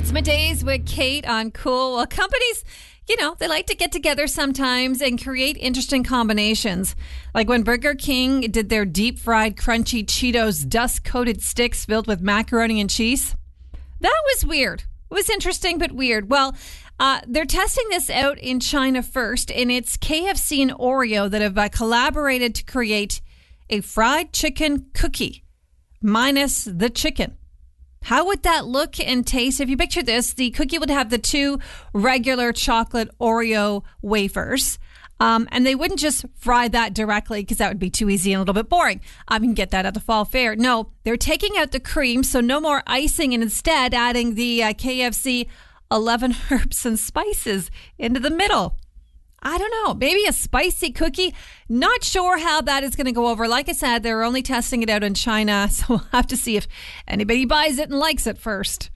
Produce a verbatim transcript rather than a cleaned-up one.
It's Middays with Kate on Cool. Well, companies, you know, they like to get together sometimes and create interesting combinations. Like when Burger King did their deep fried crunchy Cheetos dust coated sticks filled with macaroni and cheese. That was weird. It was interesting, but weird. Well, uh, they're testing this out in China first, and it's K F C and Oreo that have uh, collaborated to create a fried chicken cookie minus the chicken. How would that look and taste? If you picture this, the cookie would have the two regular chocolate Oreo wafers. Um, and they wouldn't just fry that directly because that would be too easy and a little bit boring. I can get that at the fall fair. No, they're taking out the cream, so no more icing, and instead adding the uh, K F C eleven herbs and spices into the middle. I don't know, maybe a spicy cookie. Not sure how that is going to go over. Like I said, they're only testing it out in China, so we'll have to see if anybody buys it and likes it first.